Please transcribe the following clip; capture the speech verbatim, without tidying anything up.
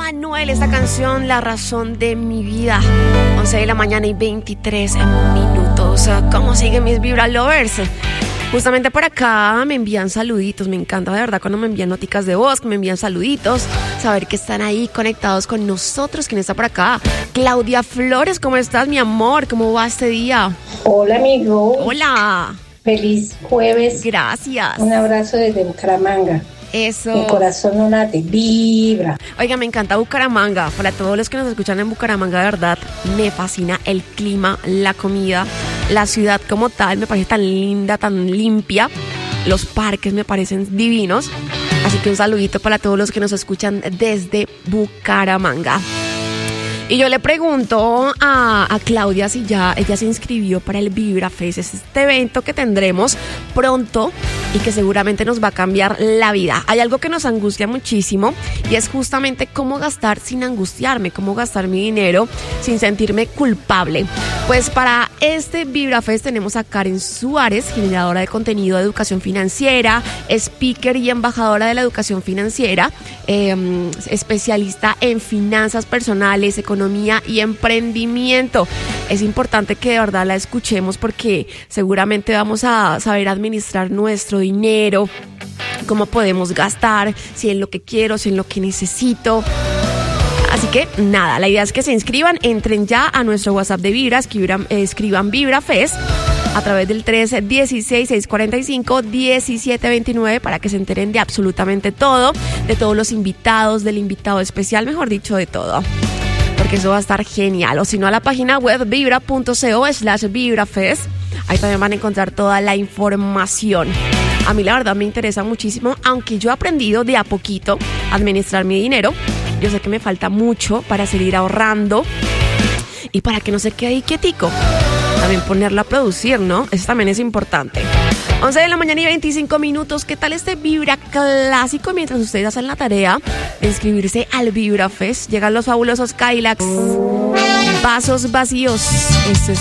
Manuel, esta canción, La razón de mi vida. once de la mañana y veintitrés minutos. ¿Cómo siguen mis Vibra Lovers? Justamente por acá me envían saluditos. Me encanta de verdad cuando me envían noticas de voz, que me envían saluditos, saber que están ahí conectados con nosotros. ¿Quién está por acá? Claudia Flores, ¿cómo estás, mi amor? ¿Cómo va este día? Hola, amigo. Hola. Feliz jueves. Gracias. Un abrazo desde Bucaramanga. Eso. Mi corazón no late, vibra. Oiga, me encanta Bucaramanga. Para todos los que nos escuchan en Bucaramanga, de verdad, me fascina el clima, la comida, la ciudad como tal. Me parece tan linda, tan limpia. Los parques me parecen divinos. Así que un saludito para todos los que nos escuchan desde Bucaramanga. Y yo le pregunto a, a Claudia si ya ella se inscribió para el Vibra Fest, este evento que tendremos pronto y que seguramente nos va a cambiar la vida. Hay algo que nos angustia muchísimo y es justamente cómo gastar sin angustiarme, cómo gastar mi dinero sin sentirme culpable. Pues para este Vibra Fest tenemos a Karen Suárez, generadora de contenido de educación financiera, speaker y embajadora de la educación financiera, eh, especialista en finanzas personales, economía y emprendimiento. Es importante que de verdad la escuchemos porque seguramente vamos a saber administrar nuestro dinero, cómo podemos gastar, si es lo que quiero, si es lo que necesito. Así que nada, la idea es que se inscriban, entren ya a nuestro WhatsApp de Vibra, escriban, eh, escriban Vibra Fest a través del tres uno seis, seis cuatro cinco, uno siete dos nueve para que se enteren de absolutamente todo, de todos los invitados, del invitado especial, mejor dicho, de todo. Porque eso va a estar genial. O si no, a la página web vibra.co slash vibrafest. Ahí también van a encontrar toda la información. A mí la verdad me interesa muchísimo, aunque yo he aprendido de a poquito a administrar mi dinero. Yo sé que me falta mucho para seguir ahorrando y para que no se quede ahí quietico. También ponerlo a producir, ¿no? Eso también es importante. once de la mañana y veinticinco minutos. ¿Qué tal este Vibra clásico? Mientras ustedes hacen la tarea de inscribirse al Vibra Fest, llegan los fabulosos Cadillacs. Vasos vacíos. Este es